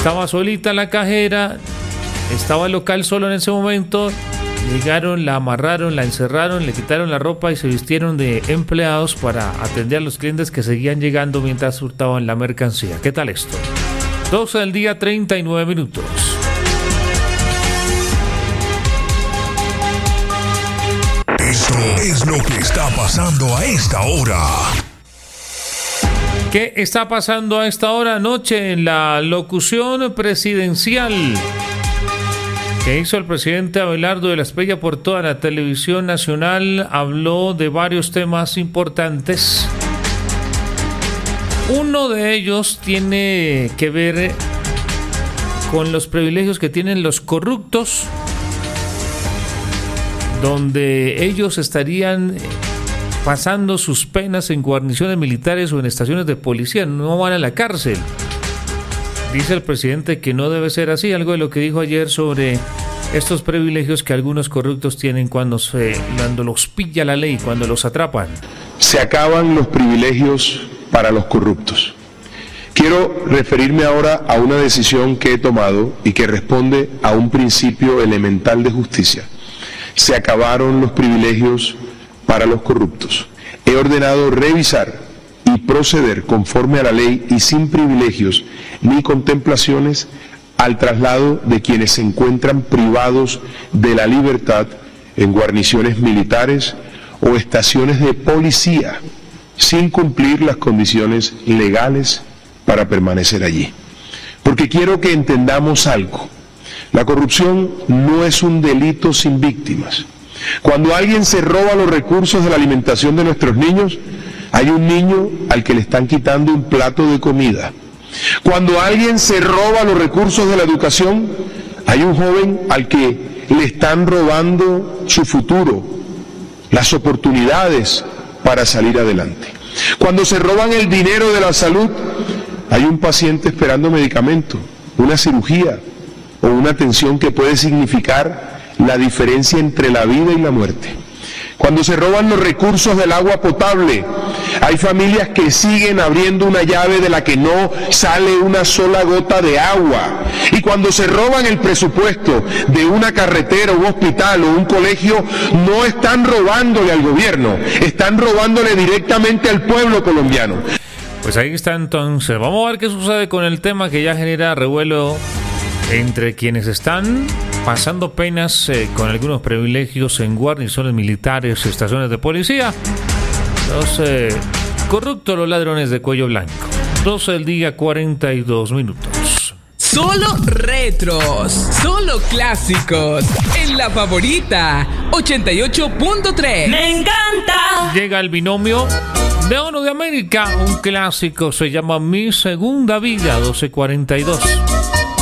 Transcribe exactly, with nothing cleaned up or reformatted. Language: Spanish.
Estaba solita la cajera, estaba el local solo en ese momento. Llegaron, la amarraron, la encerraron, le quitaron la ropa y se vistieron de empleados para atender a los clientes que seguían llegando mientras hurtaban la mercancía. ¿Qué tal esto? doce del día, treinta y nueve minutos. Esto es lo que está pasando a esta hora. ¿Qué está pasando a esta hora? Anoche en la locución presidencial que hizo el presidente Abelardo de la Espriella por toda la televisión nacional, habló de varios temas importantes. Uno de ellos tiene que ver con los privilegios que tienen los corruptos, donde ellos estarían pasando sus penas en guarniciones militares o en estaciones de policía, no van a la cárcel. Dice el presidente que no debe ser así, algo de lo que dijo ayer sobre estos privilegios que algunos corruptos tienen cuando, se, cuando los pilla la ley, cuando los atrapan. Se acaban los privilegios para los corruptos. Quiero referirme ahora a una decisión que he tomado y que responde a un principio elemental de justicia. Se acabaron los privilegios para los corruptos. He ordenado revisar y proceder conforme a la ley y sin privilegios ni contemplaciones al traslado de quienes se encuentran privados de la libertad en guarniciones militares o estaciones de policía sin cumplir las condiciones legales para permanecer allí. Porque quiero que entendamos algo. La corrupción no es un delito sin víctimas. Cuando alguien se roba los recursos de la alimentación de nuestros niños, hay un niño al que le están quitando un plato de comida. Cuando alguien se roba los recursos de la educación, hay un joven al que le están robando su futuro, las oportunidades para salir adelante. Cuando se roban el dinero de la salud, hay un paciente esperando medicamento, una cirugía o una atención que puede significar la diferencia entre la vida y la muerte. Cuando se roban los recursos del agua potable, hay familias que siguen abriendo una llave de la que no sale una sola gota de agua. Y cuando se roban el presupuesto de una carretera, un hospital o un colegio, no están robándole al gobierno, están robándole directamente al pueblo colombiano. Pues ahí está entonces. Vamos a ver qué sucede con el tema que ya genera revuelo entre quienes están pasando penas eh, con algunos privilegios en guarniciones militares, estaciones de policía. Los eh, corruptos, los ladrones de cuello blanco. doce del día, cuarenta y dos minutos. Solo retros, solo clásicos. En La Favorita, ochenta y ocho punto tres. ¡Me encanta! Llega el binomio de oro de América. Un clásico se llama Mi Segunda Vida, doce cuarenta y dos.